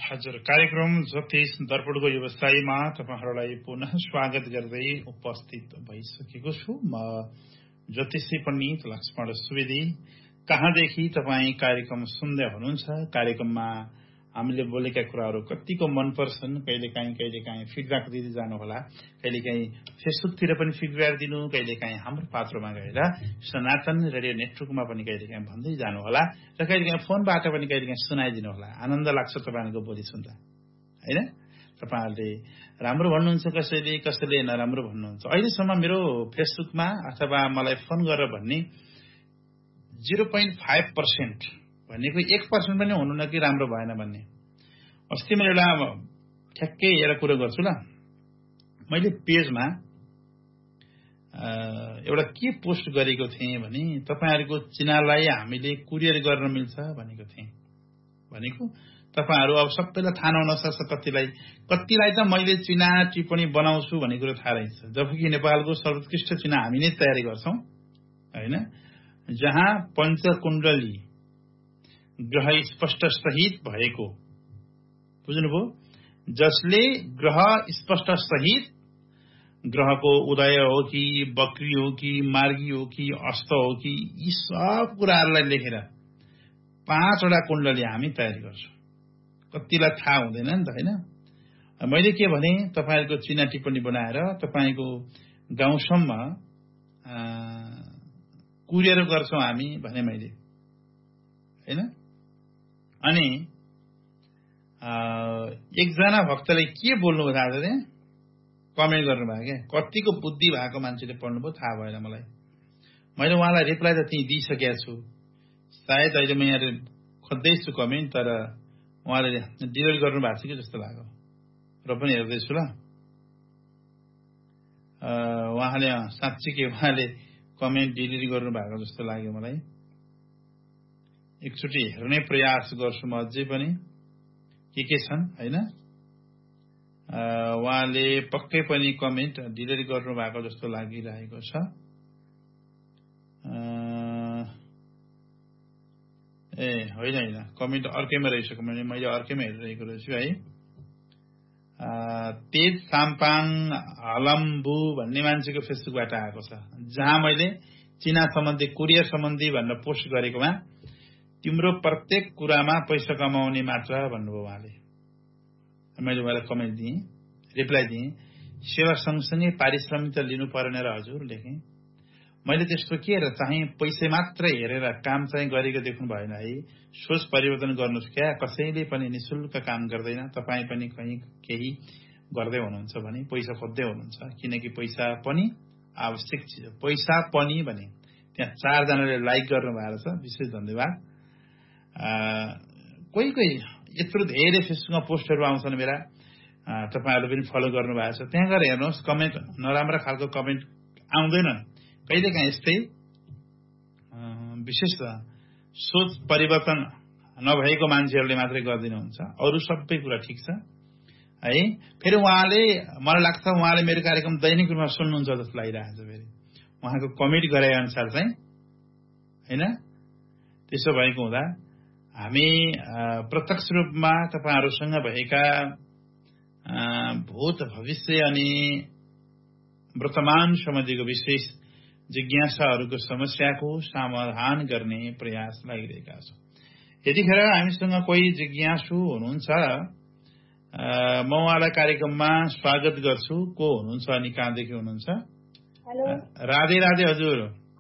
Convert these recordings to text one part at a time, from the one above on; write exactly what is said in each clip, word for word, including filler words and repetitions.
हजुर, कार्यक्रम ज्योतिष दर्पणको व्यवसायमा तपाईहरुलाई पुनः स्वागत गर्दै उपस्थित भइसकेको छु। म ज्योतिषी पण्डित लक्ष्मण सुवेदी। कहाँदेखि तपाई कार्यक्रम सुन्दै हुनुहुन्छ। कार्यक्रममा हामीले बोलेका कुराहरू कतिको मन पर्छन्, कहिलेकाहीँ कहिलेकाहीँ फिडब्याक दिँदै जानु होला, कहिलेकाहीँ फेसबुकतिर पनि फिडब्याक दिनु, कहिलेकाहीँ हाम्रो पात्रमा गएर सनातन रेडियो नेटवर्कमा पनि कहिलेकाहीँ भन्दै जानु होला र कहिलेकाहीँ फोनबाट पनि कहिलेकाहीँ सुनाइदिनु होला। आनन्द लाग्छ तपाईहरुको बोली सुन्दा, हैन? तपाईहरुले राम्रो भन्नुहुन्छ, कसैले कसैले नराम्रो भन्नुहुन्छ। अहिलेसम्म मेरो फेसबुकमा अथवा मलाई फोन गरेर भन्ने zero point five percent भनेको एक पर्सेन्ट पनि हुनु न कि राम्रो भएन भन्ने। अस्ति मैले एउटा ठ्याक्कै एउटा कुरा गर्छु ल। मैले पेजमा एउटा के पोस्ट गरेको थिएँ भने तपाईहरुको चिनालाई हामीले कुरियर गर्न मिल्छ भनेको थिएँ। भनेको तपाईहरु अब सबैलाई थाहा नहुन सक्छ, कतिलाई कतिलाई त मैले चिना टिप्पणी बनाउँछु भन्ने कुरा थाहा रहेछ। जबकि नेपालको सर्वोत्कृष्ट चिना हामी नै तयारी गर्छौं, हैन? जहाँ पञ्चकुण्डली ग्रह स्पष्ट सहित भएको, बुझ्नुभयो? जसले ग्रह स्पष्ट सहित ग्रहको उदय हो कि बक्री हो कि मार्गी हो कि अस्त हो कि यी सब कुराहरूलाई लेखेर पाँचवटा कुण्डली हामी तयारी गर्छौं। कतिलाई थाहा हुँदैन नि त, हैन? मैले के भने तपाईहरुको चिना टिप्पणी बनाएर तपाईको गाउँसम्म कुरियर गर्छौं हामी भने मैले, हैन? अनि एकजना भक्तले के बोल्नु थाहा छ, कमेन्ट गर्नु भयो के? कतिको बुद्धि भएको मान्छेले पढ्नुभयो थाहा भएन मलाई। मैले उहाँलाई रिप्लाई त त्यही दिइसकेको छु। सायद अहिले म यहाँ खोज्दैछु कमेन्ट, तर उहाँले डिलिट गर्नु भएको छ कि जस्तो लाग्यो। र पनि हेर्दैछु ल। उहाँले साँच्चै उहाँले कमेन्ट डिलिट गर्नु भएको जस्तो लाग्यो मलाई। एकचोटि हेर्ने प्रयास गर्छु म अझै पनि के के छन्, हैन? उहाँले पक्कै पनि कमेन्ट डिलिट गर्नु भएको जस्तो लागिरहेको छ। ए होइन होइन, कमेन्ट अर्कैमा रहेछ। मैले अर्कैमा हेरिरहेको रहेछु है। तेज साम्पाङ हलम्बु भन्ने मान्छेको फेसबुकबाट आएको छ, जहाँ मैले चिना सम्बन्धी कुरियर सम्बन्धी भनेर पोस्ट गरेकोमा तिम्रो प्रत्येक कुरामा पैसा कमाउने मात्र भन्नुभयो उहाँले। मैले उहाँलाई कमेन्ट दिएँ, रिप्लाई दिएँ, सेवा सँगसँगै पारिश्रमिक त लिनु पर्ने र हजुर लेखेँ। मैले त्यस्तो के र चाहिँ पैसा मात्र हेरेर काम चाहिँ गरेको देख्नु भएन है। सोच परिवर्तन गर्नुस् क्या। कसैले पनि निशुल्क काम गर्दैन। तपाई पनि कहीं केही गर्दै हुनुहुन्छ भने पैसा खोज्दै हुनुहुन्छ, किनकि पैसा पनि आवश्यक चिज हो। पैसा पनि भने त्यहाँ चार जनाले लाइक गर्नु भएको छ, विशेष धन्यवाद। कोही कोही यत्रो धेरै फेसबुकमा पोस्टहरु आउँछन् मेरा, तपाईहरुले पनि फलो गर्नु भएको छ। त्यहाँ गएर हेर्नुहोस्, कमेन्ट नराम्रो खालको कमेन्ट आउँदैन। कहिलेकाहीँ यस्तै विशेष सोच परिवर्तन नभएको मान्छेहरूले मात्रै गर्दिनुहुन्छ, अरु सबै कुरा ठीक छ है। फेरि उहाँले, मलाई लाग्छ उहाँले मेरो कार्यक्रम दैनिक रूपमा सुन्नुहुन्छ जस्तो लागिरहेछ। फेरि उहाँको कमेन्ट गरे अनुसार चाहिँ, हैन? त्यसो भएको हुँदा हामी प्रत्यक्ष रूपमा तपाईहरुसँग भएका भूत भविष्य अनि वर्तमान सम्बन्धीको विशेष जिज्ञासाहरूको समस्याको समाधान गर्ने प्रयास लागिरहेका छौं। यतिखेर हामीसँग कोही जिज्ञासु हुनुहुन्छ, म उहाँलाई कार्यक्रममा स्वागत गर्छु। को हुनुहुन्छ अनि कहाँदेखि हुनुहुन्छ? हेलो, राधे राधे हजुर।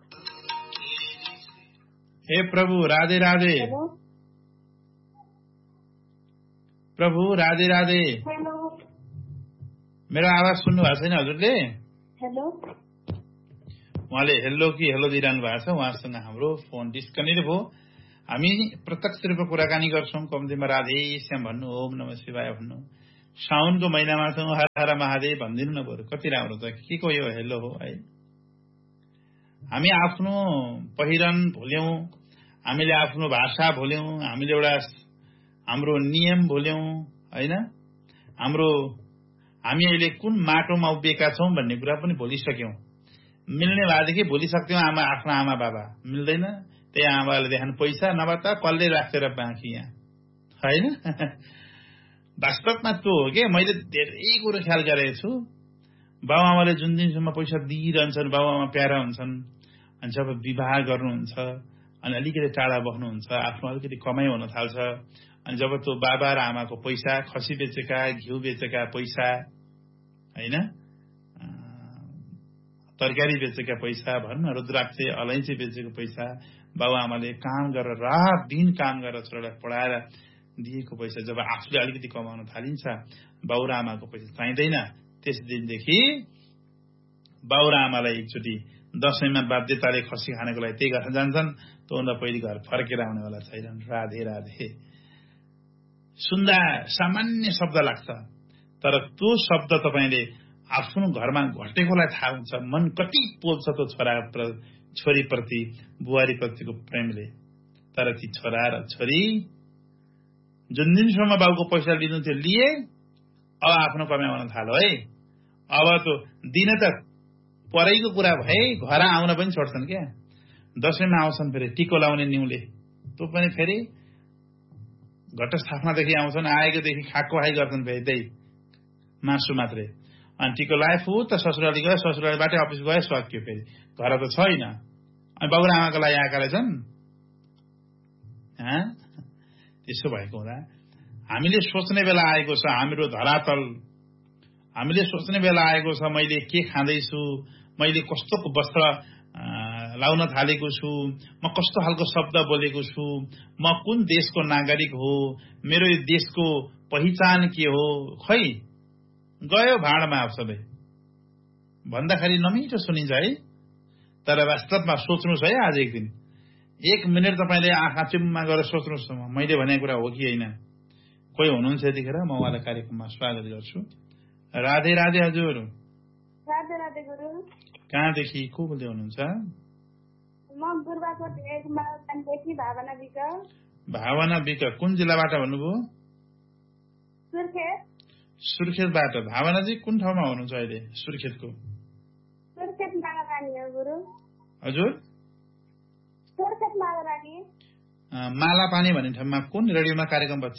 हे प्रभु राधे राधे। प्रभु राधे राधे। हेलो, मेरो आवाज सुन्नु भएको छैन हजुरले? हेलो, उहाँले हेलो कि हेलो दिइरहनु भएको छ। उहाँसँग हाम्रो फोन डिस्कनेक्ट भयो। हामी प्रत्यक्ष रूपमा कुराकानी गर्छौं। कम्तीमा राधे श्याम भन्नु, ओम नमः शिवाय भन्नु, साउनको महिनामा छौं, हर हर महादेव भनिदिनु न बरु। कति राम्रो छ। के को यो हेलो हो है? हामी आफ्नो पहिरन भुल्यौं, हामीले आफ्नो भाषा भुल्यौं, हामीले एउटा हाम्रो नियम भुल्यौं, हैन? हाम्रो हामी अहिले कुन माटोमा उभिएका छौं भन्ने कुरा पनि भुलिसक्यौं। मिल्ने भएदेखि भुलिसक्थ्यौं आमा, आफ्नो आमा बाबा। मिल्दैन, त्यही आमाले देखाउनु पैसा, नभए त कसले राखेर बाँकी यहाँ, हैन? वास्तवमा त्यो हो कि मैले धेरै कुरो ख्याल गरेको छु। बाबुआमाले जुन दिनसम्म पैसा दिइरहन्छन्, बाबुआमा प्यारा हुन्छन्, अनि जब विवाह गर्नुहुन्छ अनि अलिकति टाढा बस्नुहुन्छ, आफ्नो अलिकति कमाइ हुन थाल्छ, अनि जब त्यो बाबा र आमाको पैसा, खसी बेचेका, घिउ बेचेका पैसा, होइन, तरकारी बेचेका पैसा, भन्न रुद्राक्ष अलैँची बेचेको पैसा, बाबुआमाले काम गरेर रात दिन काम गरेर छोरालाई पढाएर दिएको पैसा जब आफूले अलिकति कमाउन थालिन्छ, बाउ र आमाको पैसा चाहिँदैन। त्यस दिनदेखि बाउ र आमालाई एकचोटि दशैंमा बाध्यताले खसी खानको लागि त्यही गर्न जान्छन्, त्योभन्दा पहिले घर फर्केर आउनेवाला छैनन्। राधे राधे। सुन्दा सामान्य शब्द लाग्छ, तर त्यो शब्द तपाईले आफ्नो घरमा घटेकोलाई थाहा हुन्छ। मन कति पोल्छ त्यो छोरा छोरीप्रति, बुहारीप्रतिको प्रेमले। तर ती छोरा र छोरी जुन दिनसम्म बाउको पैसा लिनु थियो लिए, अब आफ्नो कमाउन थालो है। अब त्यो दिन त परैको कुरा भए घर आउन पनि छोड्छन् क्या। दशैंमा आउँछन् फेरि टिको लाउने न्युले, त्यो पनि फेरि घटस्थापनादेखि आउँछन्, आएकोदेखि खाएको खाइ गर्छन् फेरि त्यही मासु मात्रै। अनि टिको लाए फु त ससुराली गयो, ससुरालीबाटै अफिस गयो, सक्यो, फेरि घर त छैन। अनि बाबु आमाको लागि आएका रहेछन्। त्यसो भएको हुँदा हामीले सोच्ने बेला आएको छ, हाम्रो धरातल हामीले सोच्ने बेला आएको छ, मैले के खाँदैछु, मैले कस्तो वस्त्र लाउन थालेको छु, म कस्तो खालको शब्द बोलेको छु, म कुन देशको नागरिक हो, मेरो यो देशको पहिचान के हो, खै गयो भाँडमा सबै भन्दाखेरि नमिठो सुनिन्छ है। तर वास्तवमा सोच्नुहोस् है, आज एक दिन एक मिनट तपाईले आँखा चिम्मा गरेर सोच्नुहोस्, मैले भनेको कुरा हो कि होइन। कोही हुनुहुन्छ यतिखेर? म उहाँलाई कार्यक्रममा स्वागत गर्छु। राधे राधे हजुर। राधे राधे गुरु। कहाँदेखि को बोल्दै हुनुहुन्छ? म गुरुबाकोट एक मालदेखि भावना विक। भावना विक, कुन जिल्लाबाट भन्नुभयो? सुर्खेत। सुर्खेतबाट। भावनाजी कुन ठाउँमा हुनुहुन्छ अहिले सुर्खेतको? सुर्खेत मालारानी हो गुरु। हजुर? सुर्खेत मालारानी। मालापानी भन्ने ठाउँमा कुन रेडियोमा कार्यक्रम बज्छ?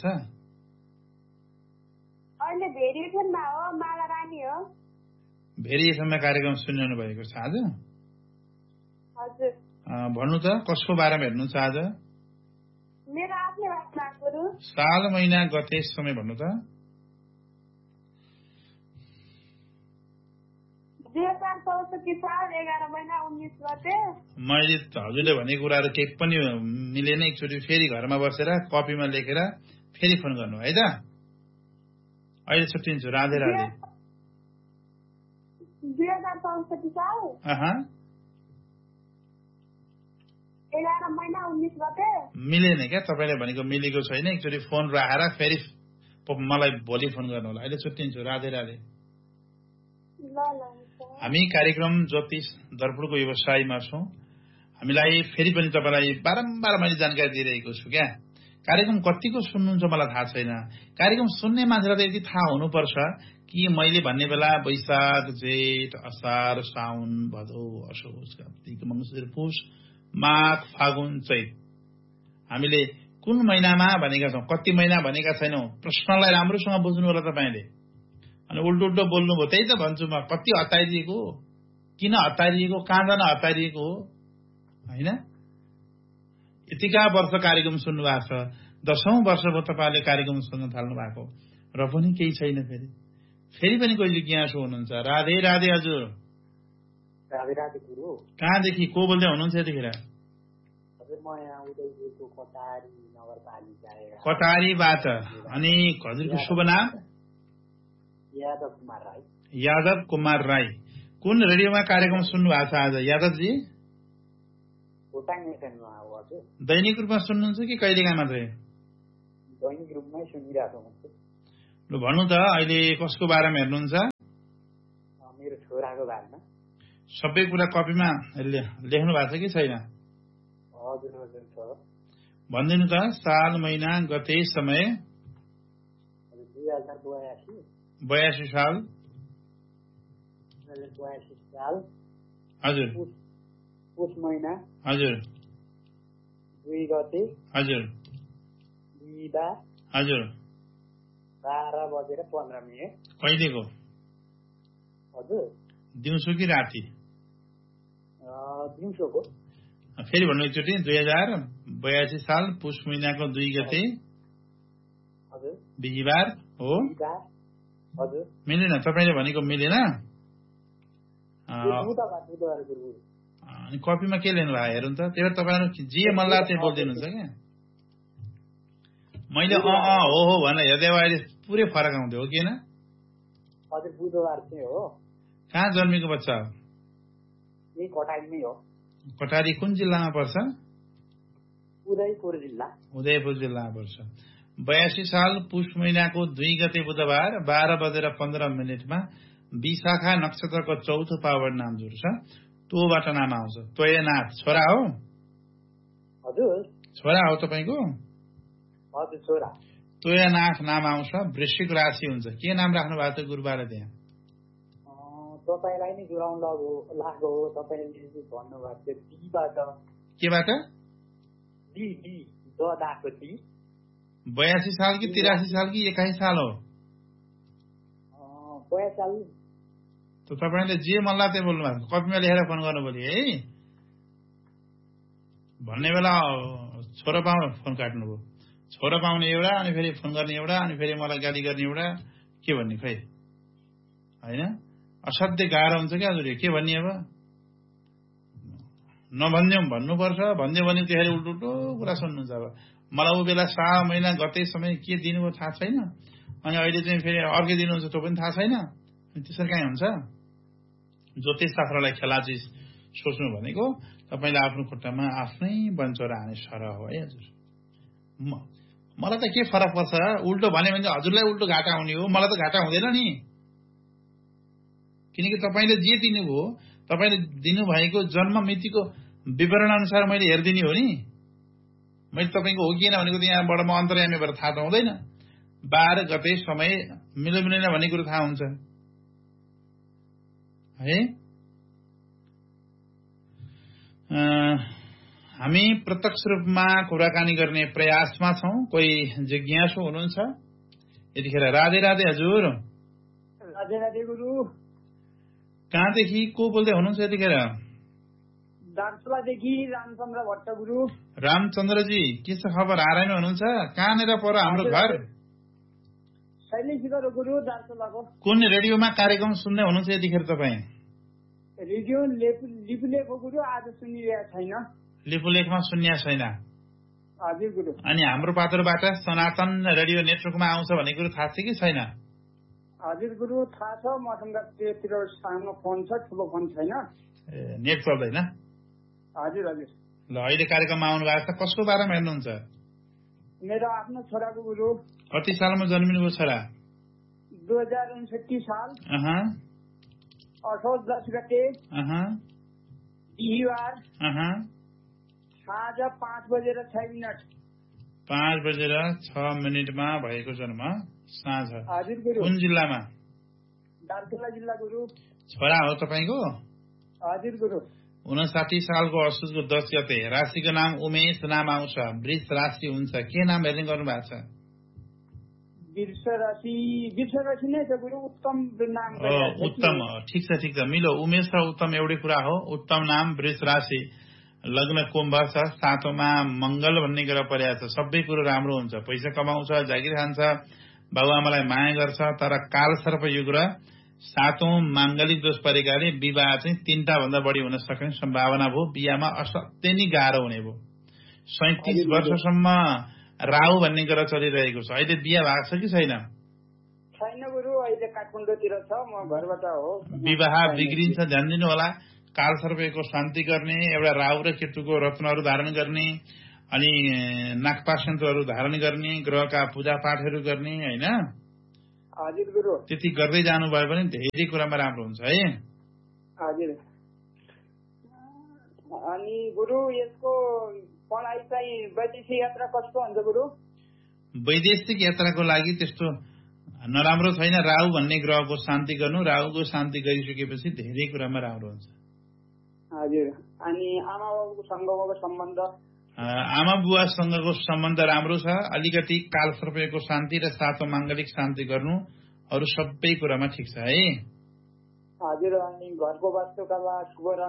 अहिले भेरी एफएममा हो, मालारानी हो। भेरी एफएममा कार्यक्रम सुनिरहनु भएको छ आज? हजुर। भन्नु त कसको बारेमा हेर्नुहुन्छ आज? मेरो आफ्नै बारेमा गुरु। साल महिना गते समय भन्नु त। दुई हजार चौसठी साल एघार महिना उन्नाइस गते। मैले हजुरले भनेको कुराहरू केही पनि मिलेन। एकचोटि फेरि घरमा बसेर कपीमा लेखेर फेरि फोन गर्नु है त। अहिले छुट्टिन्छु। राधे राधे। दुई हजार चौसठी साल एघार महिना उन्नाइस गते। मिलेन क्या? तपाईँले भनेको मिलेको छैन। एकचोटि फोन राखेर फेरि मलाई भोलि फोन गर्नु होला। अहिले छुट्टिन्छु। राधे राधे। हामी कार्यक्रम ज्योतिष दर्पणको व्यवसायमा छौँ। हामीलाई फेरि पनि तपाईँलाई बारम्बार मैले जानकारी दिइरहेको छु क्या। कार्यक्रम कतिको सुन्नुहुन्छ मलाई थाहा छैन। कार्यक्रम सुन्ने मान्छेलाई त यति थाहा हुनुपर्छ कि मैले भन्ने बेला वैशाख जेठ असार साउन भदौ असोज कार्तिक मङ्सिर पुष माघ फागुन चैत हामीले कुन महिनामा भनेका छौँ, कति महिना भनेका छैनौँ। प्रश्नलाई राम्रोसँग बुझ्नु होला तपाईँले। अनि उल्टो उल्टो बोल्नुभयो। त्यही त भन्छु म, कति हतारिएको हो, किन हतारिएको, कहाँ जान हतारिएको हो, होइन? यतिका वर्ष कार्यक्रम सुन्नु भएको छ, दशौं वर्ष भयो तपाईँले कार्यक्रम सुन्न थाल्नु भएको, र पनि केही छैन। फेरि फेरि पनि कोही जिज्ञासु हुनुहुन्छ। राधे राधे हजुर। राधे राधे गुरु। कहाँदेखि को बोल्दै हुनुहुन्छ यतिखेर? हजुर, म यहाँ उदयपुरको कटारी नगरपालिका। कटारीबाट। अनि हजुरको शुभ नाम? यादव कुमार राई। यादव कुमार राई। कुन रेडियोमा कार्यक्रम सुन्नु भएको छ आज यादवजी? दैनिक रूपमा सुन्नुहुन्छ कि कहिलेकाहीँ मात्रै? दैनिक रूपमै सुनिरहेको छु। लु भन्नु त, अहिले कसको बारेमा हेर्नुहुन्छ? मेरो छोराको बारेमा। सबै कुरा कपीमा लेख्नु भएको छ कि छैन? हजुर हजुर छ। भनिदिनु त, साल महिना गते समय। दुई हजार बयासी। बयासी साल। बयासी साल। हजुर। पुष महिना। हजुर। दुई गते। हजुर। बिहिबार। हजुर। बाह्र बजेर पन्ध्र मिनट। कहिलेको? हजुर दिउँसो कि राति? दिउँसोको। फेरि भन्नु एकचोटि। दुई हजार बयासी साल पुष महिनाको दुई गते हजुर बिहिबार हो। हजुर मिलेन? तपाईँले भनेको मिलेन? अनि कपीमा के लेख्नु भयो हेरौँ त। त्यही भएर तपाईँहरू जे मल्ला त्यही बोलिदिनुहुन्छ क्या। मैले अँ अँ हो हो भनेर हेर्दै अहिले पुरै फरक आउँथ्यो हो किन? हजुर बुधबार चाहिँ हो। कहाँ जन्मेको बच्चा हो? यही कटारीमै हो। कटारी कुन जिल्लामा पर्छ? उदयपुर जिल्ला। उदयपुर जिल्लामा पर्छ। बयासी साल पुष महिनाको दुई गते बुधबार बाह्र बजेर पन्ध्र मिनटमा विशाखा नक्षत्रको चौथो पावर नाम जुर्छ। तोबाट नाम आउँछ। तोयनाथ छोरा हो? हजुर छोरा हो तपाईँको? हजुर छोरा। तोयनाथ नाम आउँछ। वृश्चिक राशि हुन्छ। के नाम राख्नु भएको थियो गुरुबाले त्यहाँ? तपाईँलाई नै जुराउन लाग्यो हो। तपाईँले भन्नुभएको थियो डीबाट। केबाट? D D दाको D. बयासी साल कि तिरासी साल कि एक्काइस साल हो? बयासी। त तपाईँले जे मल्ला त्यही बोल्नु भएको। कपीमा लेखेर फोन गर्नुभयो है। भन्ने बेला छोरा पाउनु फोन काट्नुभयो। छोरा पाउने एउटा अनि फेरि फोन गर्ने एउटा अनि फेरि मलाई गाली गर्ने एउटा। के भन्ने खै होइन? असाध्य गाह्रो हुन्छ क्या हजुर। के भन्ने अब? नभन्दियौँ भन्नुपर्छ। भनिदियो भने त्यसरी उल्टो उल्टो कुरा सुन्नुहुन्छ। अब मलाई ऊ बेला साल महिना गते समय के दिनुभयो थाहा छैन। अनि अहिले चाहिँ फेरि अर्कै दिनुहुन्छ त्यो पनि थाहा छैन। त्यसरी कहीँ हुन्छ? ज्योतिष शास्त्रलाई खेलाची सोच्नु भनेको तपाईँले आफ्नो खुट्टामा आफ्नै बन्चोरा हाने सरह हो है हजुर। मलाई त के फरक पर्छ? उल्टो भन्यो भने हजुरलाई उल्टो घाटा आउने हो। मलाई त घाटा हुँदैन नि। किनकि तपाईँले जे दिनुभयो तपाईँले दिनुभएको जन्म मितिको विवरण अनुसार मैले हेरिदिने हो नि। मैले तपाईँको हो किन भनेको त यहाँबाट म अन्तर्यामी भएर थाहा त हुँदैन। बाह्र गते समय मिलो मिलेन भन्ने कुरो थाहा हुन्छ है। हामी प्रत्यक्ष रूपमा कुराकानी गर्ने प्रयासमा छौँ। कोही जिज्ञासु हुनुहुन्छ यतिखेर? राधे राधे हजुर। राधे राधे गुरु। कहाँदेखि को बोल्दै हुनुहुन्छ यतिखेर? दार्चुलादेखि रामचन्द्र भट्ट गुरु। रामचन्द्रजी के छ खबर? आरामै हुनुहुन्छ? कहाँनिर पर हाम्रो घर? शैलेशिखर गुरु दार्चुलाको। कुन रेडियोमा कार्यक्रम सुन्दै हुनुहुन्छ यतिखेर तपाईँ? रेडियो लिपुलेखको गुरु आज सुनिरहेको छैन। लिपुलेखमा सुन्या छैन? हजुर गुरु। अनि हाम्रो पात्रबाट सनातन रेडियो नेटवर्कमा आउँछ भन्ने कुरो थाहा छ कि छैन? हजुर गुरु थाहा छ। मसँग त्यतिर सानो फोन छ, ठुलो फोन छैन। ए नेट चल्दैन? हजुर हजुर। ल अहिले कार्यक्रममा आउनु भएको छ। कसको बारेमा हेर्नुहुन्छ? मेरो आफ्नो छोराको गुरु। कति सालमा जन्मिनुभयो छोरा? दुई हजार उन्सठी साल अठोट दस गते बिहिबार साँझ पाँच बजेर छ मिनट पाँच बजेर छ मिनटमा भएको जन्म साँझ। हजुर गुरु। कुन जिल्लामा? दार्चुला जिल्ला गुरु। छोरा हो तपाईँको? हजुर गुरु। उनसाठी सालको असोजको दस गते। राशिको नाम उमेश नाम आउँछ। वृष राशि हुन्छ। के नाम हेर्ने गर्नु भएको छ? वृष राशि। वृष राशि नै छ गुरु। उत्तम नाम। उत्तम ठिक छ ठिक छ मिलो। उमेश र उत्तम एउटै कुरा हो। उत्तम नाम वृष राशि। लग्न कुम्भ छ। सातौंमा मंगल भन्ने ग्रह परेको छ। सबै कुरो राम्रो हुन्छ। पैसा कमाउँछ, जागिर खान्छ, बाबुआमालाई माया गर्छ। तर काल सर्प युग र सातौं मांगलिक दोष परेकाले विवाह चाहिँ तीनटा भन्दा बढी हुन सक्ने सम्भावना भयो। बिहामा असाध्यै नै गाह्रो हुने भयो। सैतिस वर्षसम्म राहु भन्ने ग्रह चलिरहेको छ। अहिले बिहा भएको छ कि छैन? छैन गुरु। अहिले काठमाडौँतिर छ। म घरबाट हो। विवाह बिग्रिन्छ। ध्यान दिनु होला। काल सर्पको शान्ति गर्ने, एउटा राहु र केतुको रत्नहरू धारण गर्ने, अनि नागपाशयन्त्रहरू धारण गर्ने, ग्रहका पूजा पाठहरू गर्ने होइन। हजुर गुरु। त्यति गर्दै जानुभयो भने धेरै कुरामा राम्रो हुन्छ है। हजुर। अनि गुरु यसको पढाइ चाहिँ वैदेशिक यात्रा कस्तो हुन्छ गुरु? वैदेशिक यात्राको लागि त्यस्तो नराम्रो छैन। राहु भन्ने ग्रहको शान्ति गर्नु। राहुको शान्ति गरिसकेपछि धेरै कुरामा राम्रो हुन्छ। हजुर। अनि आमा बाबुको सँगको सम्बन्ध? आमा बुवासँगको सम्बन्ध राम्रो छ, अलिकति कालसर्पको शान्ति र सातो माङ्गलिक शान्ति गर्नु, अरू सबै कुरामा ठिक छ है। हजुर, अनि घरको वास्तुकला शुभ रङ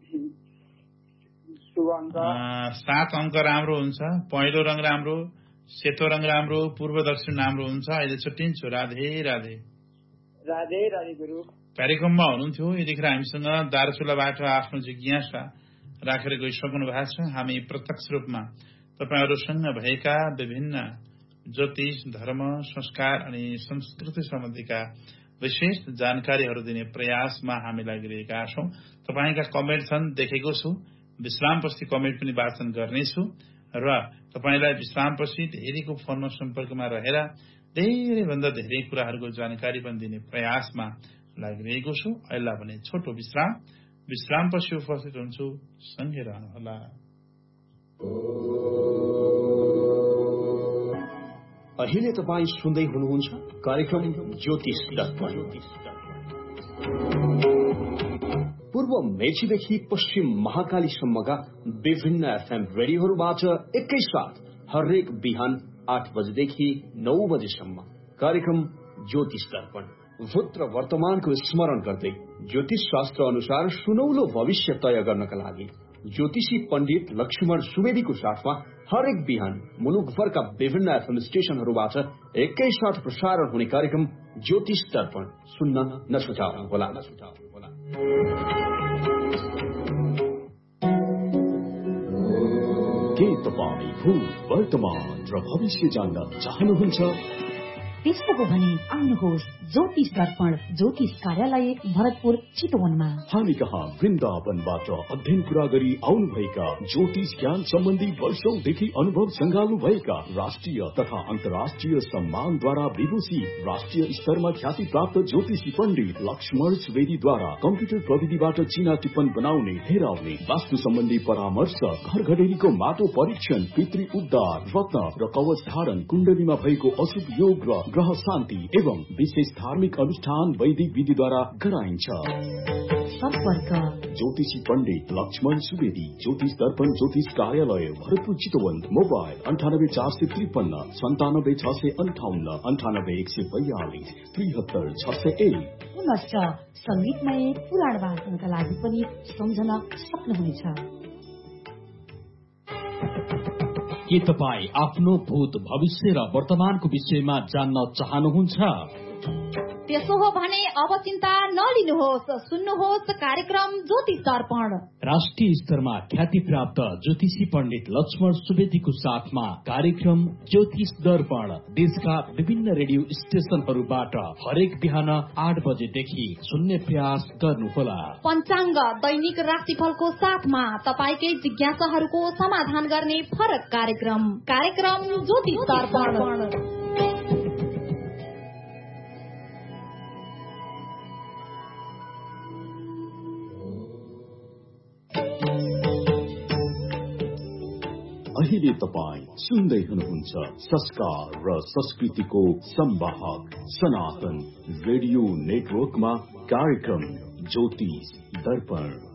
शुभ अङ्क सात अङ्क राम्रो हुन्छ, पहेँलो रङ राम्रो, सेतो रङ राम्रो, पूर्व दक्षिण राम्रो हुन्छ। अहिले छुट्टिन्छु। राधे राधे। राधे राधे गुरु। कार्यक्रममा हुनुहुन्थ्यो, यतिखेर हामीसँग दार्चुलाबाट आफ्नो जिज्ञासा राखेर गइसक्नु भएको छ। हामी प्रत्यक्ष रूपमा तपाईँहरूसँग भएका विभिन्न ज्योतिष, धर्म, संस्कार अनि संस्कृति सम्बन्धीका विशेष जानकारीहरू दिने प्रयासमा हामी लागिरहेका छौं। तपाईँका कमेन्ट छन्, देखेको छु। विश्रामपछि कमेन्ट पनि वाचन गर्नेछु र तपाईँलाई विश्रामपछि धेरैको फोनमा सम्पर्कमा रहेर धेरैभन्दा धेरै कुराहरूको जानकारी पनि दिने प्रयासमा लागिरहेको छु। अहिले भने छोटो विश्राम। विश्रामपछि उपस्थित हुन्छु, सँगै रहनुहोला। अहिले तपाईँ सुन्दै हुनुहुन्छ कार्यक्रम ज्योतिष दर्पण। पूर्व मेचीदेखि पश्चिम महाकालीसम्मका विभिन्न एफएम रेडियोहरूबाट एकैसाथ हरेक बिहान आठ बजेदेखि नौ बजेसम्म कार्यक्रम ज्योतिष दर्पण। भूत र वर्तमानको स्मरण गर्दै ज्योतिष शास्त्र अनुसार सुनौलो भविष्य तय गर्नका लागि ज्योतिषी पण्डित लक्ष्मण सुवेदीको साथमा हरेक बिहान मुलुकभरका विभिन्न एफएम स्टेशनहरूबाट एकैसाथ प्रसारण हुने कार्यक्रम ज्योतिष दर्पण सुन्न नछुटाउनुहोला। के तपाईँ भूत, वर्तमान र भविष्य जान्न चाहनुहुन्छ? त्यस्तो हो भने आउनुहोस् ज्योतिष दर्पण ज्योतिष कार्यालय भरतपुर चितवनमा। हामी कहाँ वृन्दावनबाट अध्ययन पुरा गरी आउनुभएका ज्योतिष ज्ञान सम्बन्धी वर्षौंदेखि अनुभव सङ्घाल्नु भएका राष्ट्रिय तथा अन्तर्राष्ट्रिय सम्मानद्वारा विभूषित राष्ट्रिय स्तरमा ख्याति प्राप्त ज्योतिषी पण्डित लक्ष्मण सुवेदीद्वारा कम्प्युटर प्रविधिबाट चिना टिप्पण बनाउने, हेराउने, वास्तु सम्बन्धी परामर्श, घर घडेरीको माटो परीक्षण, पितृ उद्धार, रत्न र कवच धारण, कुण्डलीमा भएको अशुभ योग र ग्रह शान्ति एवं विशेष धार्मिक अनुष्ठान वैदिक विधिद्वारा गराइन्छ। सम्पर्क ज्योतिषी पण्डित लक्ष्मण सुवेदी, ज्योतिष दर्पण ज्योतिष कार्यालय भरतपुर चितवन। मोबाइल अन्ठानब्बे चार सय त्रिपन्न सन्तानब्बे छ सय अन्ठाउन्न अन्ठानब्बे एक सय बयालिस त्रिहत्तर छ सय एक। पुनश्च संगीतमय पुराण वाचनका लागि पनि सम्झन सक्नुहुनेछ। के तपाईँ आफ्नो भूत, भविष्य र वर्तमानको विषयमा जान्न चाहनुहुन्छ? त्यसो हो भने अब चिन्ता नलिनुहोस्, सुन्नुहोस् कार्यक्रम ज्योतिष दर्पण। राष्ट्रिय स्तरमा ख्याति प्राप्त ज्योतिषी पण्डित लक्ष्मण सुवेदीको साथमा कार्यक्रम ज्योतिष दर्पण देशका विभिन्न रेडियो स्टेशनहरूबाट हरेक बिहान आठ बजेदेखि सुन्ने प्रयास गर्नुहोला। पञ्चाङ्ग, दैनिक राशिफलको साथमा तपाईकै जिज्ञासाहरूको समाधान गर्ने फरक कार्यक्रम कार्यक्रम ज्योतिष दर्पण। अहिले तपाईँ सुन्दै हुनुहुन्छ संस्कार र संस्कृतिको संवाहक सनातन रेडियो नेटवर्कमा कार्यक्रम ज्योतिष दर्पण।